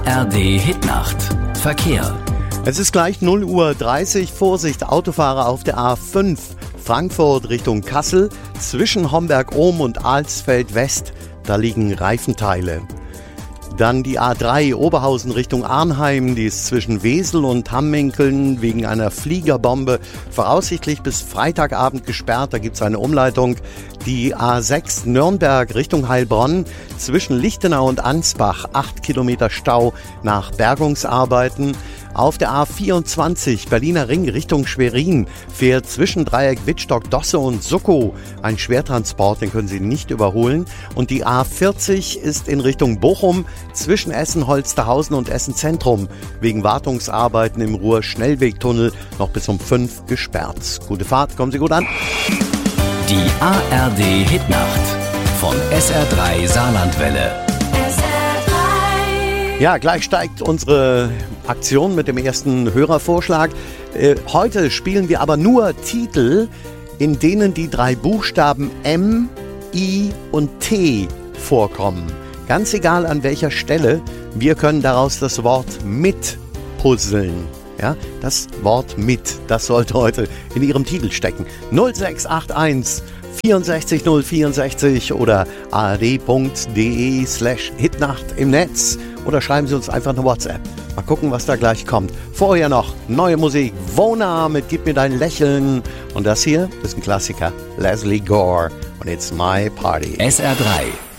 ARD Hitnacht. Verkehr. Es ist gleich 0:30 Uhr. Vorsicht, Autofahrer auf der A5. Frankfurt Richtung Kassel. Zwischen Homberg-Ohm und Alsfeld West. Da liegen Reifenteile. Dann die A3 Oberhausen Richtung Arnheim, die ist zwischen Wesel und Hamminkeln wegen einer Fliegerbombe voraussichtlich bis Freitagabend gesperrt. Da gibt es eine Umleitung. Die A6 Nürnberg Richtung Heilbronn, zwischen Lichtenau und Ansbach 8 Kilometer Stau nach Bergungsarbeiten. Auf der A24 Berliner Ring Richtung Schwerin fährt zwischen Dreieck Wittstock, Dosse und Suckow ein Schwertransport, den können Sie nicht überholen. Und die A40 ist in Richtung Bochum zwischen Essen-Holsterhausen und Essen-Zentrum wegen Wartungsarbeiten im Ruhr-Schnellwegtunnel noch bis um 5 gesperrt. Gute Fahrt, kommen Sie gut an. Die ARD Hitnacht von SR3 Saarlandwelle. Ja, gleich steigt unsere Aktion mit dem ersten Hörervorschlag. Heute spielen wir aber nur Titel, in denen die 3 Buchstaben M, I und T vorkommen. Ganz egal an welcher Stelle, wir können daraus das Wort mit puzzeln. Ja, das Wort mit, das sollte heute in Ihrem Titel stecken. 0681 64 064 oder ard.de/Hitnacht im Netz. Oder schreiben Sie uns einfach eine WhatsApp. Mal gucken, was da gleich kommt. Vorher noch neue Musik. Wona mit Gib mir dein Lächeln. Und das hier ist ein Klassiker. Leslie Gore. Und It's My Party. SR3